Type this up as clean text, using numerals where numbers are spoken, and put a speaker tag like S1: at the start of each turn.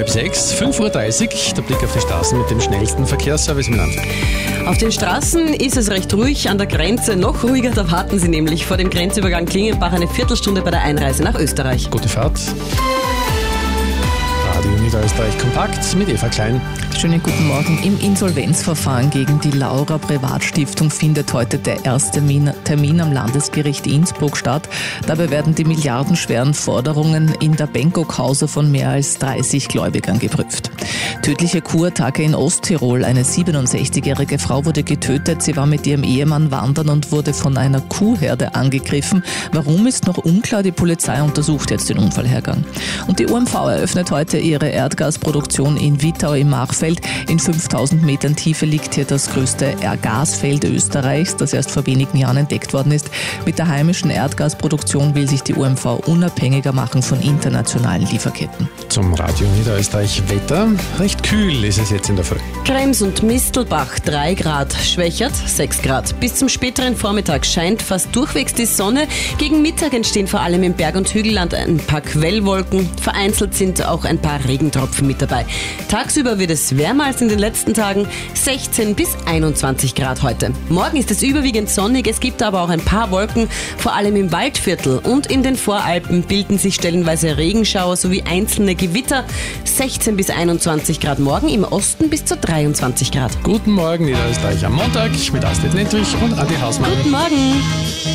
S1: 5:30, 5:30 Uhr, der Blick auf die Straßen mit dem schnellsten Verkehrsservice im Land.
S2: Auf den Straßen ist es recht ruhig, an der Grenze noch ruhiger, da warten Sie nämlich vor dem Grenzübergang Klingenbach eine Viertelstunde bei der Einreise nach Österreich.
S1: Gute Fahrt. Radio Niederösterreich kompakt mit Eva Klein.
S3: Schönen guten Morgen. Im Insolvenzverfahren gegen die Laura Privatstiftung findet heute der erste Termin am Landesgericht Innsbruck statt. Dabei werden die milliardenschweren Forderungen in der Benko-Causa von mehr als 30 Gläubigern geprüft. Tödliche Kuhattacke in Osttirol. Eine 67-jährige Frau wurde getötet. Sie war mit ihrem Ehemann wandern und wurde von einer Kuhherde angegriffen. Warum ist noch unklar. Die Polizei untersucht jetzt den Unfallhergang. Und die OMV eröffnet heute ihre Erdgasproduktion in Wittau im Machfeld. In 5000 Metern Tiefe liegt hier das größte Gasfeld Österreichs, das erst vor wenigen Jahren entdeckt worden ist. Mit der heimischen Erdgasproduktion will sich die OMV unabhängiger machen von internationalen Lieferketten.
S1: Zum Radio Niederösterreich Wetter. Recht kühl ist es jetzt in der Früh.
S2: Krems und Mistelbach 3 Grad, Schwächert 6 Grad. Bis zum späteren Vormittag scheint fast durchwegs die Sonne. Gegen Mittag entstehen vor allem im Berg- und Hügelland ein paar Quellwolken. Vereinzelt sind auch ein paar Regentropfen mit dabei. Tagsüber wird es wärmer als in den letzten Tagen, 16 bis 21 Grad heute. Morgen ist es überwiegend sonnig, es gibt aber auch ein paar Wolken, vor allem im Waldviertel und in den Voralpen bilden sich stellenweise Regenschauer sowie einzelne Gewitter. 16 bis 21 Grad morgen, im Osten bis zu 23 Grad.
S1: Guten Morgen Niederösterreich am Montag mit Astrid Nettrich und Adi Hausmann.
S2: Guten Morgen.